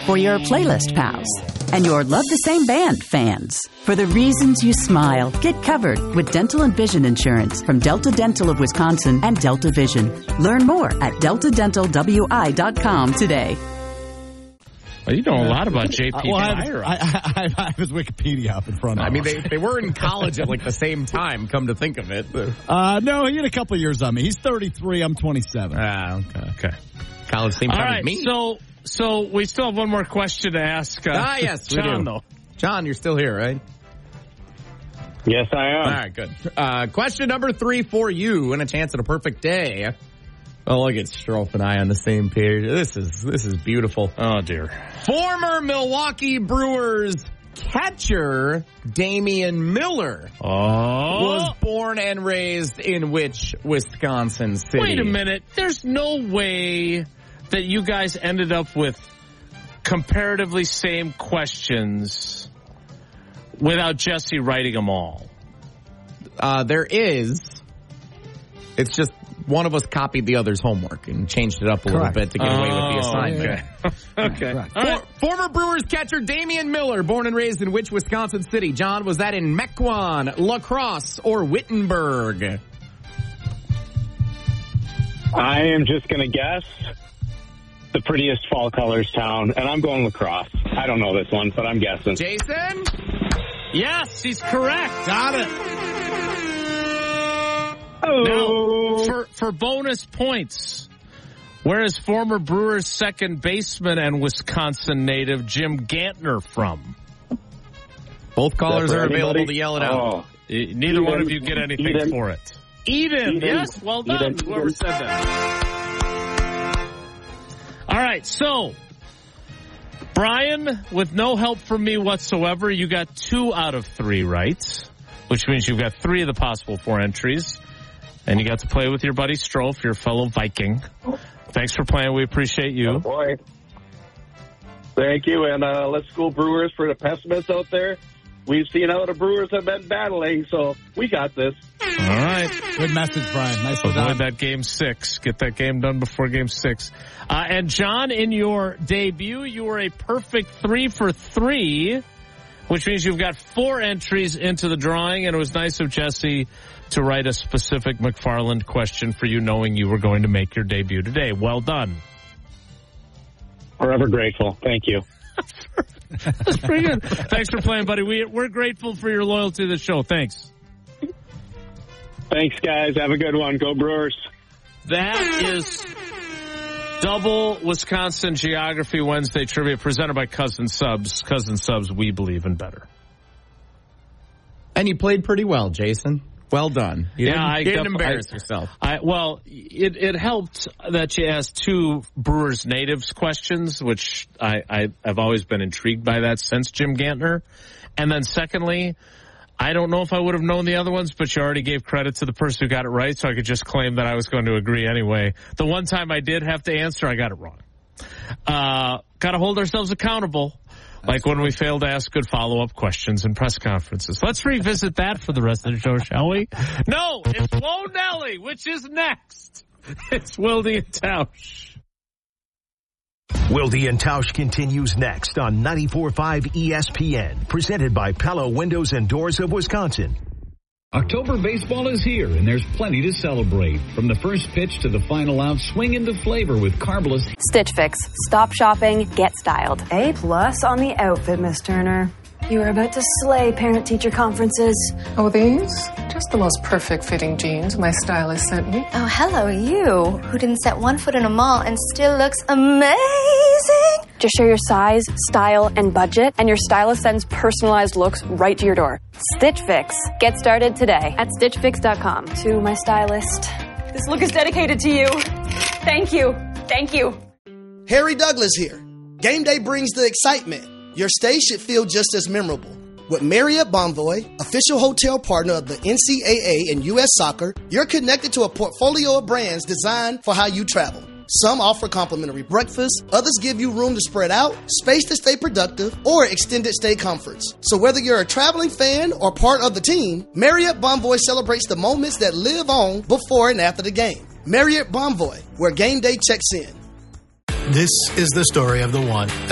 for your playlist pals and your love the same band fans. For the reasons you smile, get covered with dental and vision insurance from Delta Dental of Wisconsin and Delta Vision. Learn more at deltadentalwi.com today. Well, you know a lot about J.P. Meyer. I have his Wikipedia up in front of me. I mean, they were in college at like the same time, come to think of it. No, he had a couple of years on me. He's 33, I'm 27. Okay. College same time as me. So we still have one more question to ask. Yes, we John, do. though. John, you're still here, right? Yes, I am. All right, good. Question number 3 for you, and a chance at a perfect day. Oh, look at Strofe and I on the same page. This is beautiful. Oh, dear. Former Milwaukee Brewers catcher Damian Miller was born and raised in which Wisconsin city? Wait a minute. There's no way that you guys ended up with comparatively same questions without Jesse writing them all. There is. It's just one of us copied the other's homework and changed it up a little bit to get away with the assignment. Okay. Former Brewers catcher Damian Miller, born and raised in which Wisconsin city? John, was that in Mequon, La Crosse, or Wittenberg? I am just going to guess the prettiest fall colors town, and I'm going La Crosse. I don't know this one, but I'm guessing. Jason? Yes, he's correct. Got it. Now, for bonus points, where is former Brewers second baseman and Wisconsin native Jim Gantner from? Both callers are available to yell it out. Neither one of you get anything for it. Eden. Yes, well done, whoever said that. All right, so, Brian, with no help from me whatsoever, you got 2 out of 3 right, which means you've got 3 of the possible 4 entries. And you got to play with your buddy Strofe, your fellow Viking. Thanks for playing. We appreciate you. Oh boy. Thank you. And let's go Brewers for the pessimists out there. We've seen how the Brewers have been battling, so we got this. All right. Good message, Brian. Nice Avoid done. that game 6. Get that game done before game 6. And John, in your debut, you were a perfect 3 for 3, which means you've got 4 entries into the drawing, and it was nice of Jesse to write a specific McFarland question for you, knowing you were going to make your debut today. Well done. Forever grateful. Thank you. That's pretty good. Thanks for playing, buddy. We're grateful for your loyalty to the show. Thanks. Thanks, guys. Have a good one. Go Brewers. That is double Wisconsin Geography Wednesday trivia presented by Cousin Subs. Cousin Subs, we believe in better. And you played pretty well, Jason. Well done. You didn't embarrass yourself. It helped that you asked 2 Brewers natives questions, which I've always been intrigued by that since Jim Gantner. And then secondly, I don't know if I would have known the other ones, but you already gave credit to the person who got it right, so I could just claim that I was going to agree anyway. The one time I did have to answer, I got it wrong. Got to hold ourselves accountable. Like when we fail to ask good follow-up questions in press conferences. Let's revisit that for the rest of the show, shall we? No, it's Low Nelly, which is next. It's Wilde and Tausch. Wilde and Tausch continues next on 94.5 ESPN, presented by Pella Windows and Doors of Wisconsin. October baseball is here, and there's plenty to celebrate. From the first pitch to the final out, swing into flavor with Carbolus. Stitch Fix. Stop shopping, get styled. A+ on the outfit, Miss Turner. You are about to slay parent-teacher conferences. Oh, these? Just the most perfect fitting jeans my stylist sent me. Oh, hello, you, who didn't set one foot in a mall and still looks amazing. Just share your size, style, and budget, and your stylist sends personalized looks right to your door. Stitch Fix. Get started today at StitchFix.com. To my stylist, this look is dedicated to you. Thank you. Thank you. Harry Douglas here. Game day brings the excitement. Your stay should feel just as memorable. With Marriott Bonvoy, official hotel partner of the NCAA and U.S. Soccer, you're connected to a portfolio of brands designed for how you travel. Some offer complimentary breakfast, others give you room to spread out, space to stay productive, or extended stay comforts. So whether you're a traveling fan or part of the team, Marriott Bonvoy celebrates the moments that live on before and after the game. Marriott Bonvoy, where game day checks in. This is the story of the one.